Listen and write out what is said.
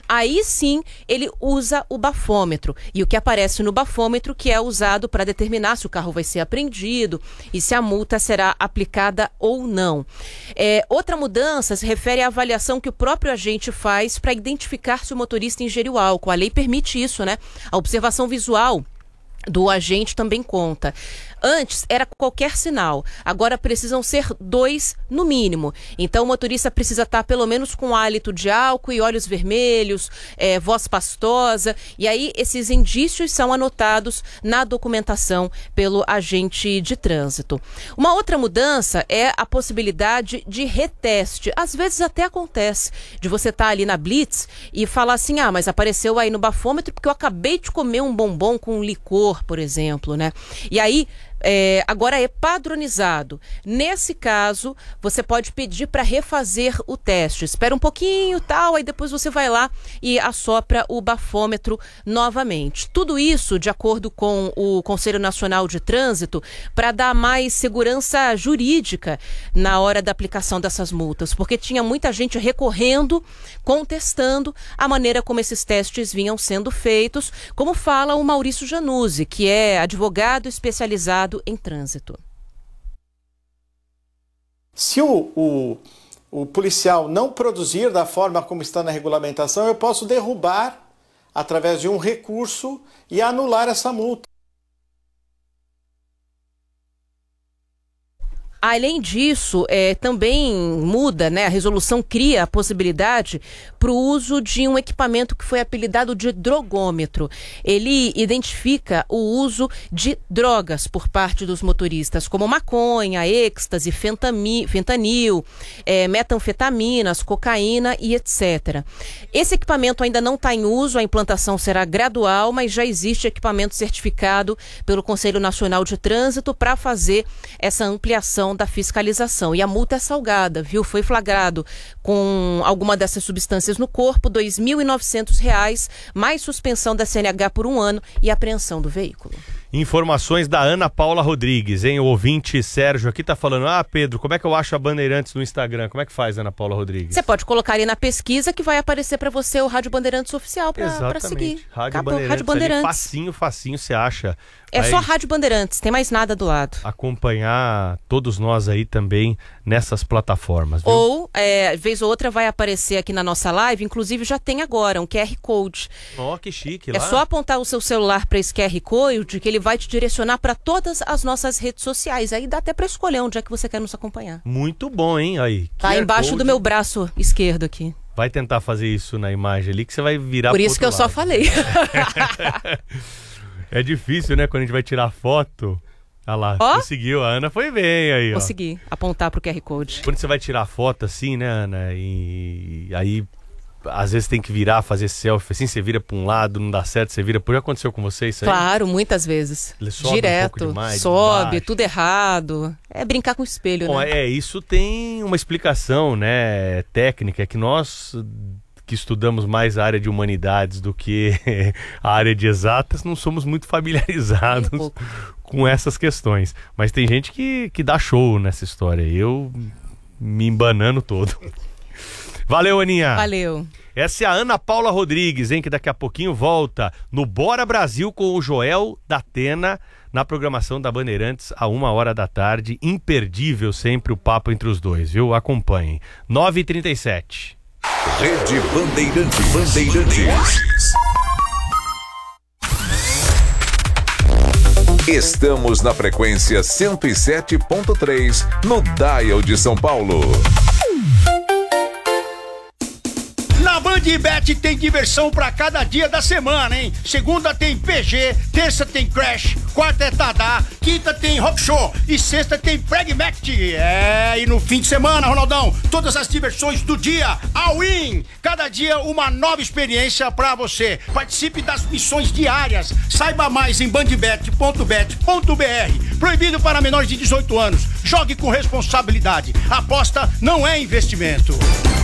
aí sim ele usa o bafômetro. E o que aparece no bafômetro que é usado para determinar se o carro vai ser apreendido e se a multa será aplicada ou não. Outra mudança se refere à avaliação que o próprio agente faz para identificar se o motorista ingeriu álcool. A lei permite isso, né? A observação visual do agente também conta. Antes era qualquer sinal, agora precisam ser 2 no mínimo. Então o motorista precisa estar pelo menos com hálito de álcool e olhos vermelhos, voz pastosa, e aí esses indícios são anotados na documentação pelo agente de trânsito. Uma outra mudança é a possibilidade de reteste. Às vezes até acontece de você estar ali na Blitz e falar assim, mas apareceu aí no bafômetro porque eu acabei de comer um bombom com licor, por exemplo, né? E aí agora é padronizado. Nesse caso, você pode pedir para refazer o teste. Espera um pouquinho, tal, aí depois você vai lá e assopra o bafômetro novamente. Tudo isso de acordo com o Conselho Nacional de Trânsito para dar mais segurança jurídica na hora da aplicação dessas multas, porque tinha muita gente recorrendo, contestando a maneira como esses testes vinham sendo feitos, como fala o Maurício Januzzi, que é advogado especializado em trânsito. Se o policial não produzir da forma como está na regulamentação, eu posso derrubar através de um recurso e anular essa multa. Além disso, também muda, né? A resolução cria a possibilidade para o uso de um equipamento que foi apelidado de drogômetro. Ele identifica o uso de drogas por parte dos motoristas, como maconha, êxtase, fentanil, metanfetaminas, cocaína e etc. Esse equipamento ainda não está em uso, a implantação será gradual, mas já existe equipamento certificado pelo Conselho Nacional de Trânsito para fazer essa ampliação da fiscalização. E a multa é salgada, viu? Foi flagrado com alguma dessas substâncias no corpo, R$ 2.900, mais suspensão da CNH por 1 ano e apreensão do veículo. Informações da Ana Paula Rodrigues, hein? O ouvinte Sérgio aqui tá falando, Pedro, como é que eu acho a Bandeirantes no Instagram? Como é que faz, Ana Paula Rodrigues? Você pode colocar ali na pesquisa que vai aparecer para você o Rádio Bandeirantes Oficial para seguir. Rádio Bandeirantes. Ali, facinho você acha. É só Rádio Bandeirantes, tem mais nada do lado. Acompanhar todos nós aí também nessas plataformas, viu? Ou, vez ou outra vai aparecer aqui na nossa live, inclusive já tem agora um QR Code. Que chique. É só apontar o seu celular para esse QR Code que ele vai te direcionar para todas as nossas redes sociais. Aí dá até para escolher onde é que você quer nos acompanhar. Muito bom, hein? Aí. Tá embaixo do meu braço esquerdo aqui. Vai tentar fazer isso na imagem ali que você vai virar. Por isso que eu só falei. É difícil, né? Quando a gente vai tirar foto. Olha lá, conseguiu. A Ana foi bem aí, Consegui apontar pro QR Code. Quando você vai tirar foto assim, né, Ana? E aí, às vezes tem que virar, fazer selfie. Assim, você vira pra um lado, não dá certo, você vira. Já aconteceu com você isso aí? Claro, muitas vezes. Ele sobe direto, um pouco demais, sobe, tudo errado. É brincar com o espelho, né? Isso tem uma explicação, né, técnica, que nós que estudamos mais a área de humanidades do que a área de exatas, não somos muito familiarizados com essas questões. Mas tem gente que dá show nessa história. Eu me embanando todo. Valeu, Aninha. Valeu. Essa é a Ana Paula Rodrigues, hein, que daqui a pouquinho volta no Bora Brasil com o Joel Datena, na programação da Bandeirantes, a 1h da tarde. Imperdível sempre o papo entre os dois, viu? Acompanhem. 9h37. Rede Bandeirantes. Estamos na frequência 107.3 no Dial de São Paulo. Na Bandbet tem diversão pra cada dia da semana, hein? Segunda tem PG, terça tem Crash, quarta é Tadá, quinta tem Rock Show e sexta tem Pragmatic. E no fim de semana, Ronaldão, todas as diversões do dia, all-in. Cada dia uma nova experiência pra você. Participe das missões diárias. Saiba mais em bandbet.bet.br. Proibido para menores de 18 anos. Jogue com responsabilidade. Aposta não é investimento.